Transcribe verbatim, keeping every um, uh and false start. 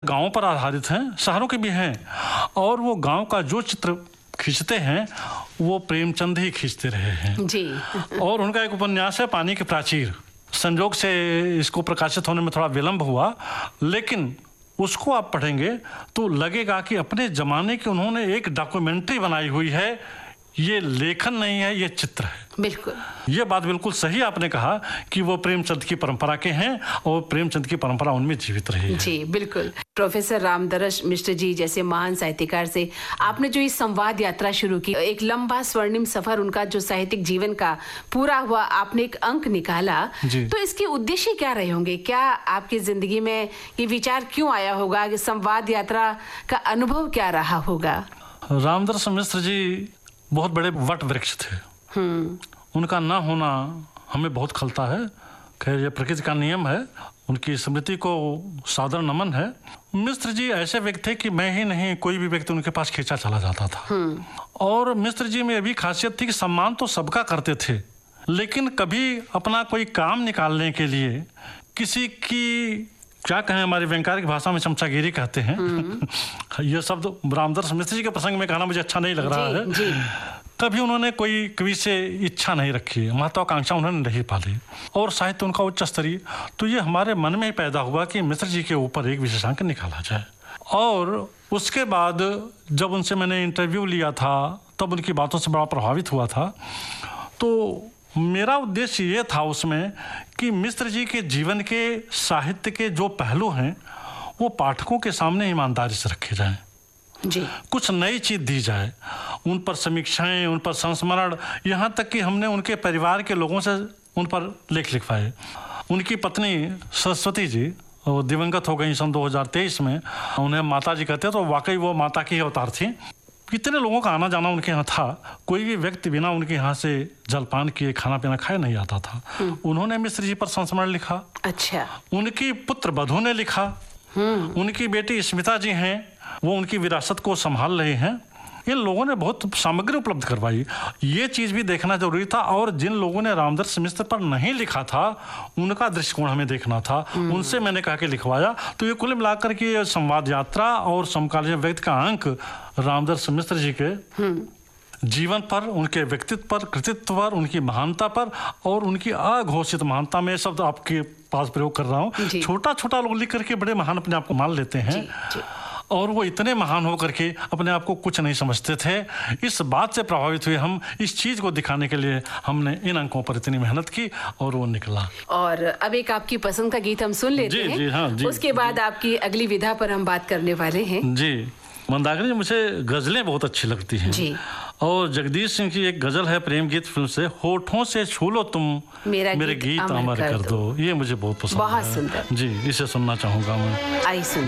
गाँव पर आधारित हैं, शहरों के भी हैं, और वो गाँव का जो चित्र खींचते हैं वो प्रेमचंद ही खींचते रहे हैं जी। और उनका एक उपन्यास है पानी की प्राचीर। संजोग से इसको प्रकाशित होने में थोड़ा विलंब हुआ, लेकिन उसको आप पढ़ेंगे तो लगेगा कि अपने ज़माने की उन्होंने एक डॉक्यूमेंट्री बनाई हुई है। ये लेखन नहीं है, ये चित्र है। बिल्कुल, ये बात बिल्कुल सही आपने कहा कि वो प्रेमचंद की परंपरा के हैं और प्रेमचंद की परंपरा उनमें जीवित रही है। जी बिल्कुल। प्रोफेसर रामदरस मिश्र जी जैसे महान साहित्यकार से आपने जो इस संवाद यात्रा शुरू की, एक लंबा स्वर्णिम सफर उनका जो साहित्यिक जीवन का पूरा हुआ, आपने एक अंक निकाला, तो इसके उद्देश्य क्या रहे होंगे? क्या आपकी जिंदगी में ये विचार क्यों आया होगा कि संवाद यात्रा का अनुभव क्या रहा होगा? रामदरस मिश्र जी बहुत बड़े वट वृक्ष थे। उनका ना होना हमें बहुत खलता है। खैर ये प्रकृति का नियम है, उनकी स्मृति को सादर नमन है। मिश्र जी ऐसे व्यक्ति थे कि मैं ही नहीं, कोई भी व्यक्ति उनके पास खींचा चला जाता था। और मिश्र जी में भी खासियत थी कि सम्मान तो सबका करते थे, लेकिन कभी अपना कोई काम निकालने के लिए किसी की, क्या कहें, हमारी व्यंग्यात्मक भाषा में चमचागिरी कहते हैं। ये शब्द रामदरस मिश्र जी के प्रसंग में कहना मुझे अच्छा नहीं लग रहा है। जी। कभी उन्होंने कोई कवि से इच्छा नहीं रखी, महत्वाकांक्षा उन्होंने नहीं पाली, और साहित्य उनका उच्च स्तरीय। तो ये हमारे मन में ही पैदा हुआ कि मिश्र जी के ऊपर एक विशेषांक निकाला जाए। और उसके बाद जब उनसे मैंने इंटरव्यू लिया था तब उनकी बातों से बड़ा प्रभावित हुआ था। तो मेरा उद्देश्य ये था उसमें कि मिश्र जी के जीवन के, साहित्य के जो पहलू हैं वो पाठकों के सामने ईमानदारी से रखे जाएं। जी। कुछ नई चीज़ दी जाए, उन पर समीक्षाएं, उन पर संस्मरण, यहाँ तक कि हमने उनके परिवार के लोगों से उन पर लेख लिखवाए। उनकी पत्नी सरस्वती जी वो दिवंगत हो गई सन दो हज़ार तेईस में। उन्हें माता जी कहते, तो वाकई वो माता की अवतार थी। कितने लोगों का आना जाना उनके यहाँ था, कोई भी व्यक्ति बिना उनके यहाँ से जलपान किए, खाना पीना खाए नहीं आता था। उन्होंने मिश्र जी पर संस्मरण लिखा। अच्छा। उनकी पुत्र बधू ने लिखा। उनकी बेटी स्मिता जी हैं, वो उनकी विरासत को संभाल रहे हैं। इन लोगों ने बहुत सामग्री उपलब्ध करवाई। ये चीज़ भी देखना जरूरी था। और जिन लोगों ने रामदरस मिश्र पर नहीं लिखा था उनका दृष्टिकोण हमें देखना था, उनसे मैंने कहा कि लिखवाया। तो ये कुल मिलाकर के संवाद यात्रा और समकालीन व्यक्ति का अंक रामदरस मिश्र जी के जीवन पर, उनके व्यक्तित्व पर, कृतित्व पर, उनकी महानता पर और उनकी अघोषित महानता में, शब्द आपके पास प्रयोग कर रहा हूँ। छोटा छोटा लोग लिख करके बड़े महान अपने आप को मान लेते हैं। जी, जी। और वो इतने महान होकर के अपने आप को कुछ नहीं समझते थे। इस बात से प्रभावित हुए हम, इस चीज़ को दिखाने के लिए हमने इन अंकों पर इतनी मेहनत की और वो निकला। और अब एक आपकी पसंद का गीत हम सुन लेते जी, हैं। जी, हाँ, जी, उसके बाद जी, आपकी अगली विधा पर हम बात करने वाले हैं। जी, मंदाकिनी जी, मुझे गज़लें बहुत अच्छी लगती हैं जी। और जगदीश सिंह की एक गज़ल है प्रेम गीत फिल्म से, होठों से छू लो तुम मेरा मेरे गीत, गीत अमर कर, कर दो। ये मुझे बहुत पसंद है। बहुत सुंदर। जी, इसे सुनना चाहूँगा मैं। आई सुन।